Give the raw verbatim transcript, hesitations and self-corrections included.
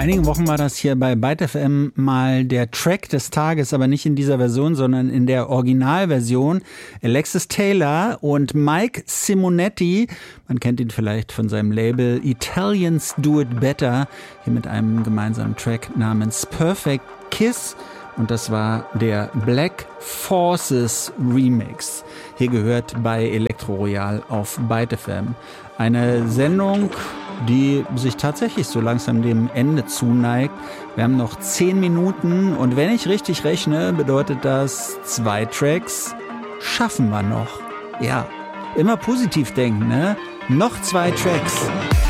einigen Wochen war das hier bei Byte F M mal der Track des Tages, aber nicht in dieser Version, sondern in der Originalversion. Alexis Taylor und Mike Simonetti, man kennt ihn vielleicht von seinem Label Italians Do It Better, hier mit einem gemeinsamen Track namens Perfect Kiss. Und das war der Black Forces Remix. Hier gehört bei Elektro Royal auf Byte F M. Eine Sendung, die sich tatsächlich so langsam dem Ende zuneigt. Wir haben noch zehn Minuten und wenn ich richtig rechne, bedeutet das, zwei Tracks schaffen wir noch. Ja, immer positiv denken, ne? Noch zwei Tracks.